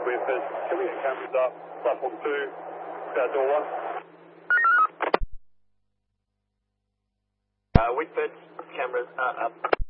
Whitford, can we get cameras up? Platform 2, door 1. Whitford, cameras are up.